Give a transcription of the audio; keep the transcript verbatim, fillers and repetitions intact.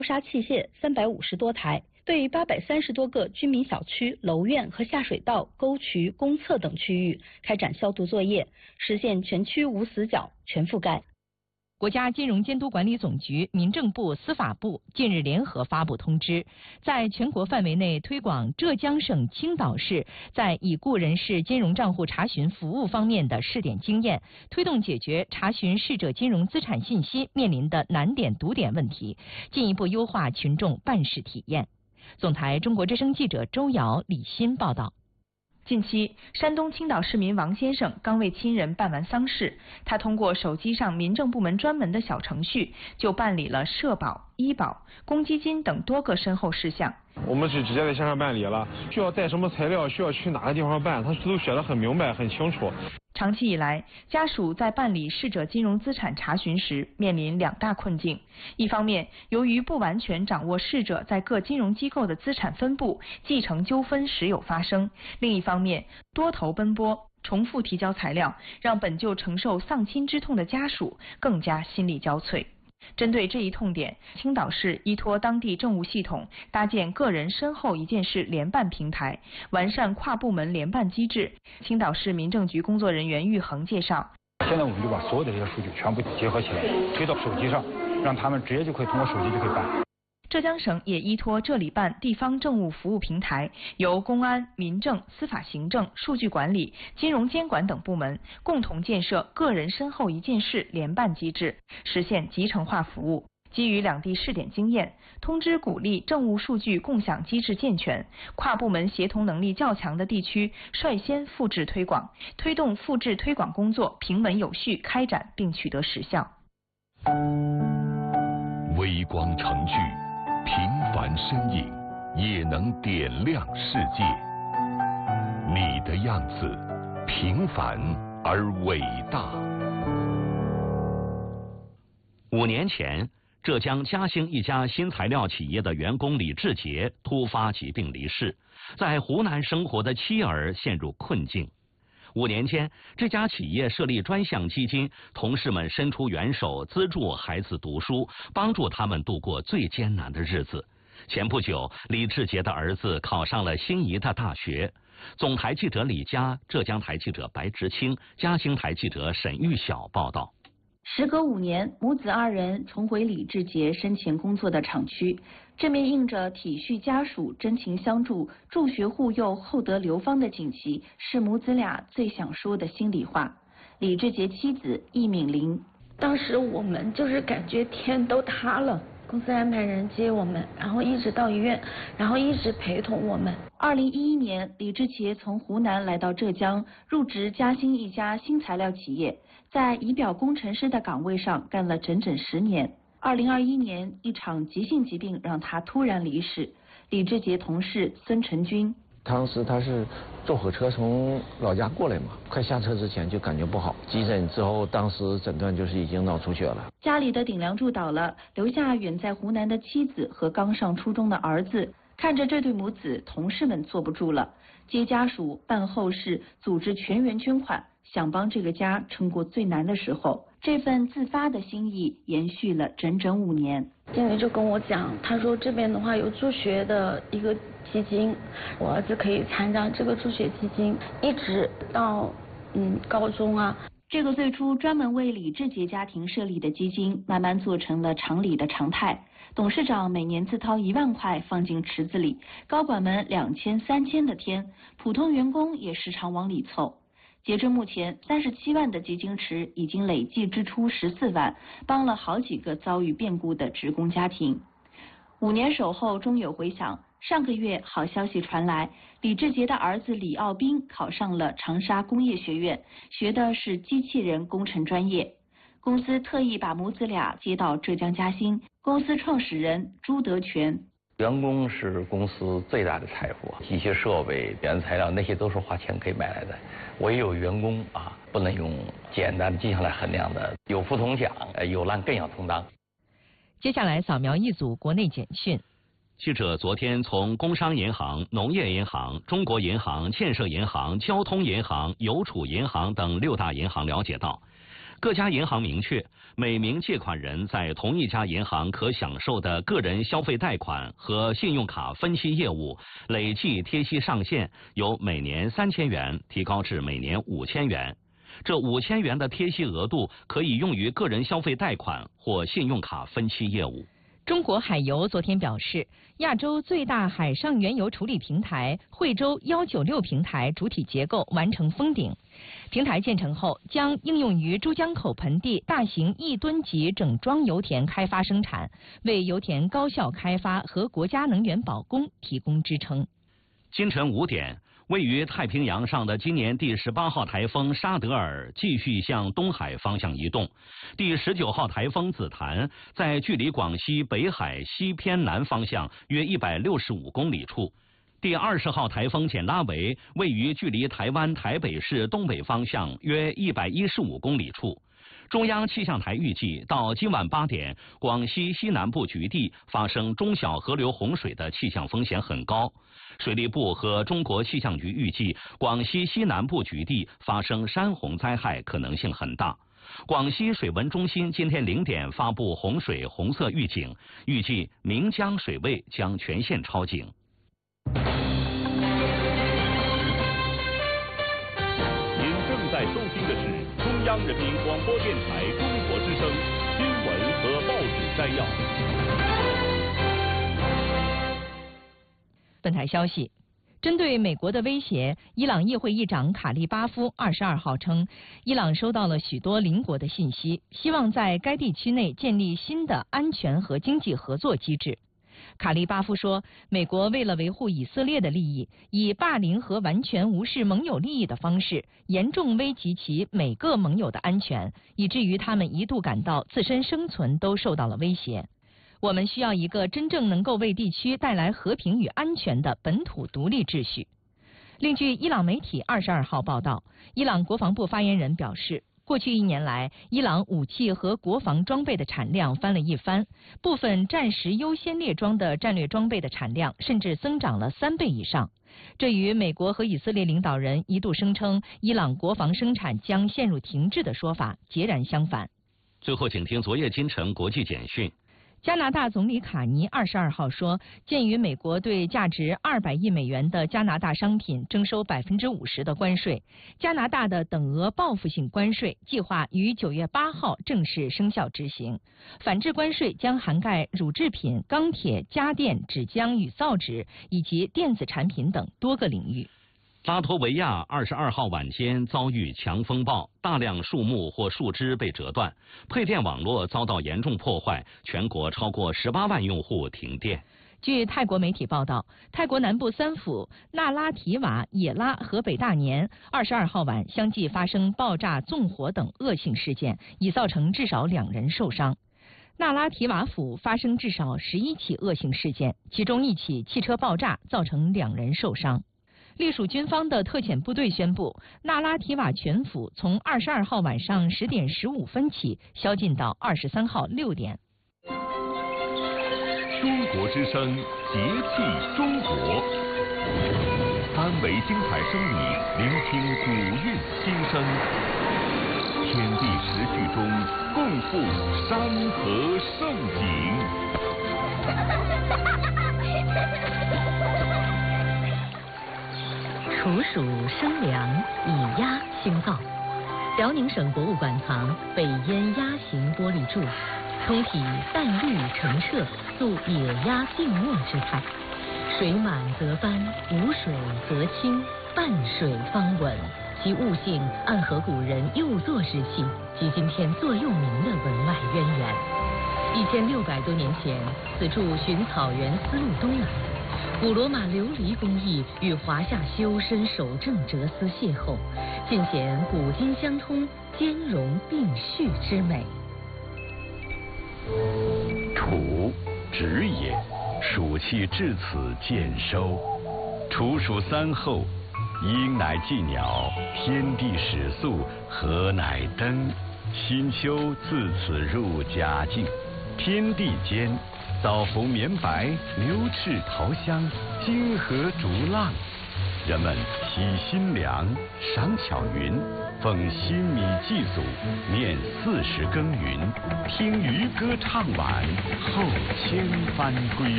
沙器械三百五十多台，对八百三十多个居民小区、楼院和下水道、沟渠、公厕等区域开展消毒作业，实现全区无死角、全覆盖。 国家金融监督管理总局、民政部、司法部近日联合发布通知，在全国范围内推广浙江省青岛市在已故人士金融账户查询服务方面的试点经验，推动解决查询逝者金融资产信息面临的难点堵点问题，进一步优化群众办事体验。总台中国之声记者周瑶、李欣报道。 近期，山东青岛市民王先生刚为亲人办完丧事，他通过手机上民政部门专门的小程序，就办理了社保、医保、公积金等多个身后事项。 我们是直接在线上办理了，需要带什么材料，需要去哪个地方办，他都写得很明白、很清楚。 长期以来，家属在办理逝者金融资产查询时面临两大困境：一方面，由于不完全掌握逝者在各金融机构的资产分布，继承纠纷时有发生；另一方面，多头奔波，重复提交材料，让本就承受丧亲之痛的家属更加心力交瘁。针对这一痛点，青岛市依托当地政务系统，搭建个人身后一件事联办平台，完善跨部门联办机制。青岛市民政局工作人员玉恒介绍， 现在我们就把所有的这些数据全部结合起来，推到手机上，让他们直接就可以通过手机就可以办。 浙江省也依托这里办地方政务服务平台，由公安、民政、司法行政、数据管理、金融监管等部门共同建设个人身后一件事联办机制，实现集成化服务。基于两地试点经验，通知鼓励政务数据共享机制健全，跨部门协同能力较强的地区率先复制推广，推动复制推广工作平稳有序开展并取得实效。 微光程序，平凡身影也能点亮世界。你的样子，平凡而伟大。 五年前，浙江嘉兴一家新材料企业的员工李志杰突发疾病离世，在湖南生活的妻儿陷入困境。五年间，这家企业设立专项基金，同事们伸出援手，资助孩子读书，帮助他们度过最艰难的日子。前不久，李志杰的儿子考上了心仪的大学。总台记者李佳、浙江台记者白直清、嘉兴台记者沈玉晓报道。 时隔五年，母子二人重回李志杰生前工作的厂区，这面印着体恤家属、真情相助、助学护幼、厚德流芳的锦旗，是母子俩最想说的心里话。李志杰妻子易敏玲， 当时我们就是感觉天都塌了，公司安排人接我们，然后一直到医院，然后一直陪同我们。 二零一一年，李志杰从湖南来到浙江，入职嘉兴一家新材料企业，在仪表工程师的岗位上干了整整十年。二零二一年，一场急性疾病让他突然离世。李志杰同事孙成军， 当时他是坐火车从老家过来嘛，快下车之前就感觉不好，急诊之后当时诊断就是已经脑出血了。 家里的顶梁柱倒了，留下远在湖南的妻子和刚上初中的儿子。看着这对母子，同事们坐不住了，接家属、办后事、组织全员捐款，想帮这个家撑过最难的时候。这份自发的心意延续了整整五年。 经理就跟我讲，他说这边的话有助学的一个基金，我儿子可以参加这个助学基金，一直到嗯高中啊。 这个最初专门为李志杰家庭设立的基金，慢慢做成了厂里的常态。董事长每年自掏一万块放进池子里，高管们两千、三千的添，普通员工也时常往里凑。截至目前，三十七万的基金池已经累计支出十四万，帮了好几个遭遇变故的职工家庭。五年守候终有回响，上个月好消息传来，李志杰的儿子李奥斌考上了长沙工业学院，学的是机器人工程专业。公司特意把母子俩接到浙江嘉兴，公司创始人朱德全。 员工是公司最大的财富，机械设备、原材料那些都是花钱可以买来的，唯有员工啊，不能用简单的绩效来衡量的，有福同享，有难更要同当。 接下来扫描一组国内简讯。 记者昨天从工商银行、农业银行、中国银行、建设银行、交通银行、邮储银行等六大银行了解到， 各家银行明确，每名借款人在同一家银行可享受的个人消费贷款和信用卡分期业务累计贴息上限由每年三千元提高至每年五千元。这五千元的贴息额度可以用于个人消费贷款或信用卡分期业务。 中国海油昨天表示，亚洲最大海上原油处理平台惠州一九六平台主体结构完成封顶。平台建成后，将应用于珠江口盆地大型亿吨级整装油田开发生产，为油田高效开发和国家能源保供提供支撑。 今晨五点，位于太平洋上的今年第十八号台风沙德尔继续向东海方向移动，第十九号台风紫檀在距离广西北海西偏南方向约一百六十五公里处，第二十号台风简拉维位于距离台湾台北市东北方向约一百一十五公里处。中央气象台预计，到今晚八点，广西西南部局地发生中小河流洪水的气象风险很高。水利部和中国气象局预计，广西西南部局地发生山洪灾害可能性很大。广西水文中心今天零点发布洪水红色预警，预计岷江水位将全线超警。 您正在收听的是中央人民广播电台中国之声新闻和报纸摘要。 本台消息，针对美国的威胁，伊朗议会议长卡利巴夫二十二号称，伊朗收到了许多邻国的信息，希望在该地区内建立新的安全和经济合作机制。卡利巴夫说，美国为了维护以色列的利益，以霸凌和完全无视盟友利益的方式，严重危及其每个盟友的安全，以至于他们一度感到自身生存都受到了威胁。我们需要一个真正能够为地区带来和平与安全的本土独立秩序。另据伊朗媒体二十二号报道，伊朗国防部发言人表示，过去一年来，伊朗武器和国防装备的产量翻了一番，部分战时优先列装的战略装备的产量甚至增长了三倍以上。这与美国和以色列领导人一度声称伊朗国防生产将陷入停滞的说法截然相反。 最后，请听昨夜今晨国际简讯。 加拿大总理卡尼二十二号说，鉴于美国对价值二百亿美元的加拿大商品征收百分之五十的关税，加拿大的等额报复性关税计划于九月八号正式生效执行。反制关税将涵盖乳制品、钢铁、家电、纸浆与造纸以及电子产品等多个领域。 拉脱维亚二十二号晚间遭遇强风暴，大量树木或树枝被折断，配电网络遭到严重破坏，全国超过十八万用户停电。 据泰国媒体报道，泰国南部三府那拉提瓦、野拉和北大年二十二号晚相继发生爆炸、纵火等恶性事件，已造成至少两人受伤。那拉提瓦府发生至少十一起恶性事件，其中一起汽车爆炸造成两人受伤。隶属军方的特遣部队宣布，那拉提瓦全府从二十二号晚上十点十五分起宵禁到二十三号六点。 中国之声，节气中国，三维精彩声艺，聆听古韵心声。天地时序中，共赴山河盛景。 处暑生凉，以鸭兴造。辽宁省博物馆藏北燕鸭形玻璃柱，通体淡绿澄澈，素野鸭静默之态。水满则斑，无水则清，半水方稳。其物性暗合古人右作之气及今天座右铭的文外渊源。一千六百多年前，此柱寻草原丝路东来。古罗马琉璃工艺与华夏修身守正哲思邂逅，尽显古今相通、兼容并蓄之美。 处，止也，暑气至此渐收。处暑三候，鹰乃祭鸟，天地始肃，禾乃登。新秋自此入佳境，天地间。枣红绵白，牛翅桃香，金河逐浪。人们喜新凉，赏巧云， 奉新米祭祖，念四时耕耘，听渔歌唱晚，后千帆归